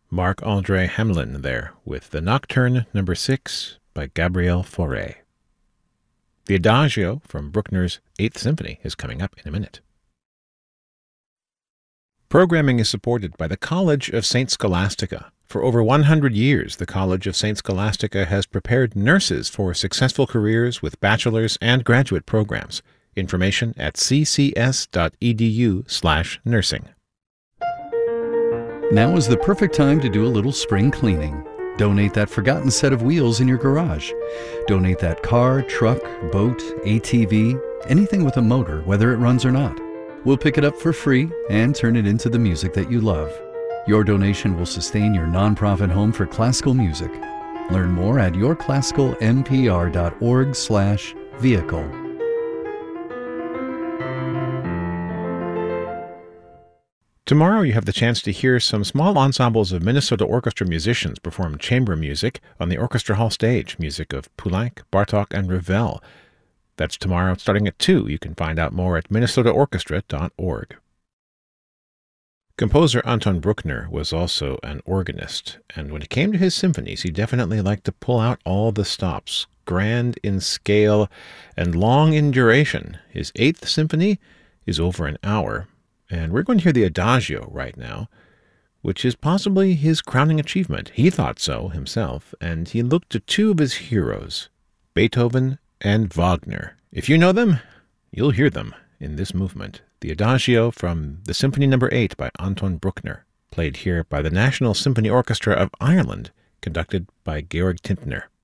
Marc-André Hamelin there with the Nocturne No. 6 by Gabriel Fauré. The Adagio from Bruckner's Eighth Symphony is coming up in a minute. Programming is supported by the College of St. Scholastica. For over 100 years, the College of St. Scholastica has prepared nurses for successful careers with bachelor's and graduate programs. Information at ccs.edu/nursing. Now is the perfect time to do a little spring cleaning. Donate that forgotten set of wheels in your garage. Donate that car, truck, boat, ATV, anything with a motor, whether it runs or not. We'll pick it up for free and turn it into the music that you love. Your donation will sustain your nonprofit home for classical music. Learn more at yourclassicalmpr.org/vehicle. Tomorrow you have the chance to hear some small ensembles of Minnesota orchestra musicians perform chamber music on the Orchestra Hall stage, music of Poulenc, Bartók, and Ravel. That's tomorrow starting at 2. You can find out more at minnesotaorchestra.org. Composer Anton Bruckner was also an organist, and when it came to his symphonies, he definitely liked to pull out all the stops, grand in scale and long in duration. His Eighth Symphony is over an hour, and we're going to hear the Adagio right now, which is possibly his crowning achievement. He thought so himself, and he looked to two of his heroes, Beethoven and Wagner. If you know them, you'll hear them in this movement. The Adagio from the Symphony No. 8 by Anton Bruckner, played here by the National Symphony Orchestra of Ireland, conducted by Georg Tintner.